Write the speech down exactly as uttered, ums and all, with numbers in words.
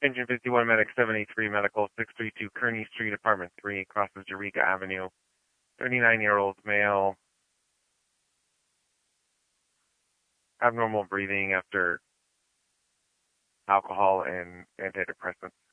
Engine fifty-one Medic seven eight three Medical six three two Kearney Street, Apartment three, crosses Eureka Avenue. thirty-nine-year-old male. Abnormal breathing after alcohol and antidepressants.